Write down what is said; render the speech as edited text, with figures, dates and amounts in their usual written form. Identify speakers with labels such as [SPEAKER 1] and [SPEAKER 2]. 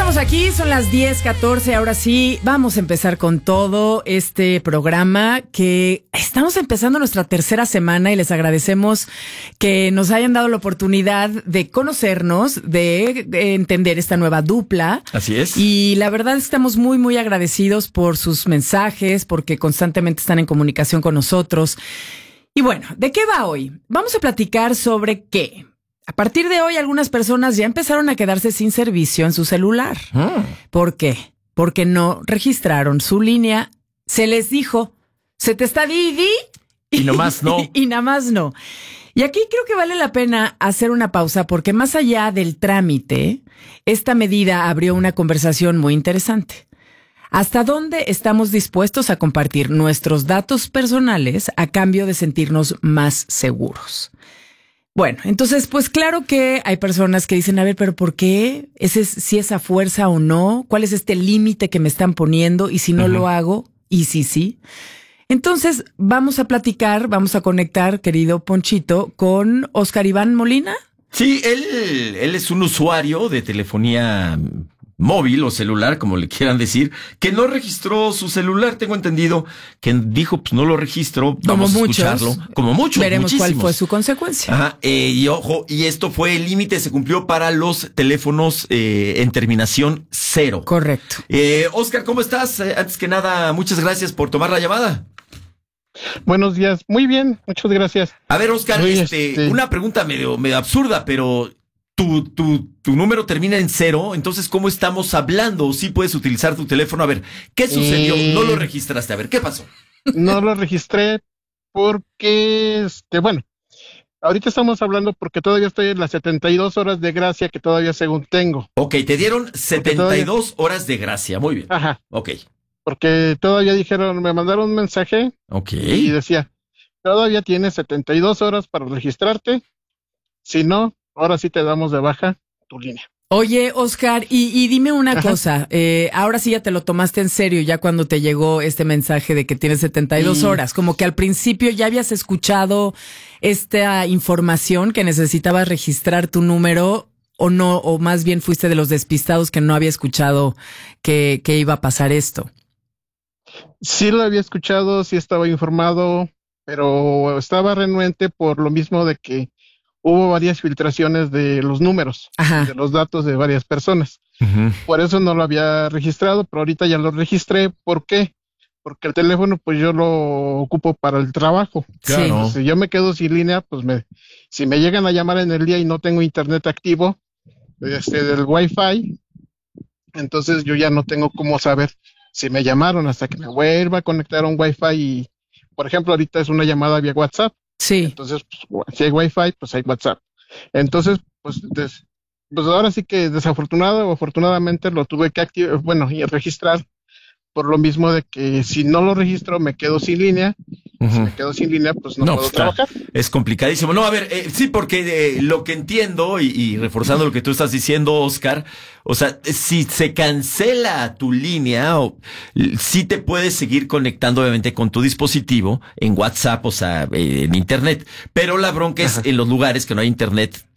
[SPEAKER 1] estamos aquí, son las 10:14, ahora sí, vamos a empezar con todo este programa que estamos empezando nuestra tercera semana y les agradecemos que nos hayan dado la oportunidad de conocernos, de entender esta nueva dupla.
[SPEAKER 2] Así es.
[SPEAKER 1] Y la verdad es que estamos muy, muy agradecidos por sus mensajes, porque constantemente están en comunicación con nosotros. Y bueno, ¿de qué va hoy? Vamos a platicar sobre qué. A partir de hoy, algunas personas ya empezaron a quedarse sin servicio en su celular. ¿Por qué? Porque no registraron su línea. Se les dijo, se te está Didi.
[SPEAKER 2] Y nomás no.
[SPEAKER 1] Y nada más no. Y aquí creo que vale la pena hacer una pausa porque más allá del trámite, esta medida abrió una conversación muy interesante. ¿Hasta dónde estamos dispuestos a compartir nuestros datos personales a cambio de sentirnos más seguros? Bueno, entonces, pues claro que hay personas que dicen, a ver, pero ¿por qué? ¿Si es a fuerza o no? ¿Cuál es este límite que me están poniendo? Y si no lo hago, y si sí. Entonces, vamos a platicar, vamos a conectar, querido Ponchito, con Oscar Iván Molina.
[SPEAKER 2] Sí, él es un usuario de telefonía móvil o celular, como le quieran decir, que no registró su celular. Tengo entendido que dijo, pues no lo registro, vamos a escucharlo. Como muchos,
[SPEAKER 1] veremos
[SPEAKER 2] muchísimos.
[SPEAKER 1] Cuál fue su consecuencia.
[SPEAKER 2] Ajá, y ojo, y esto fue el límite, se cumplió para los teléfonos en terminación 0.
[SPEAKER 1] Correcto.
[SPEAKER 2] Oscar, ¿cómo estás? Antes que nada, muchas gracias por tomar la llamada.
[SPEAKER 3] Buenos días, muy bien, muchas gracias.
[SPEAKER 2] A ver, Oscar, una pregunta medio absurda, pero tu número termina en 0, entonces ¿cómo estamos hablando? ¿Sí puedes utilizar tu teléfono? A ver, ¿qué sucedió? No lo registraste, a ver, ¿qué pasó?
[SPEAKER 3] No lo registré porque, bueno, ahorita estamos hablando porque todavía estoy en las 72 horas de gracia que todavía según tengo.
[SPEAKER 2] Ok, te dieron 72 horas de gracia, muy bien.
[SPEAKER 3] Ajá.
[SPEAKER 2] Ok.
[SPEAKER 3] Porque todavía dijeron, me mandaron un mensaje.
[SPEAKER 2] Ok.
[SPEAKER 3] Y decía, todavía tienes 72 horas para registrarte, si no, ahora sí te damos de baja tu línea.
[SPEAKER 1] Oye, Oscar, y dime una cosa, ahora sí ya te lo tomaste en serio ya cuando te llegó este mensaje de que tienes 72 horas, como que al principio ya habías escuchado esta información que necesitabas registrar tu número o no, o más bien fuiste de los despistados que no había escuchado que iba a pasar esto.
[SPEAKER 3] Sí lo había escuchado, sí estaba informado, pero estaba renuente por lo mismo de que hubo varias filtraciones de los números, de los datos de varias personas. Por eso no lo había registrado, pero ahorita ya lo registré. ¿Por qué? Porque el teléfono pues yo lo ocupo para el trabajo.
[SPEAKER 2] Claro.
[SPEAKER 3] Entonces, si yo me quedo sin línea, pues si me llegan a llamar en el día y no tengo internet activo, del Wi-Fi, entonces yo ya no tengo cómo saber si me llamaron hasta que me vuelva a conectar a un Wi-Fi y, por ejemplo, ahorita es una llamada vía WhatsApp.
[SPEAKER 1] Sí.
[SPEAKER 3] Entonces, pues, si hay Wi-Fi, pues hay WhatsApp. Entonces, pues ahora sí que desafortunado o afortunadamente lo tuve que y registrar por lo mismo de que si no lo registro me quedo sin línea. Si me quedo sin línea, pues no puedo trabajar.
[SPEAKER 2] Es complicadísimo. No, a ver, sí, porque lo que entiendo y reforzando lo que tú estás diciendo, Oscar, o sea, si se cancela tu línea, sí te puedes seguir conectando obviamente con tu dispositivo en WhatsApp, o sea, en internet, pero la bronca es en los lugares que no hay internet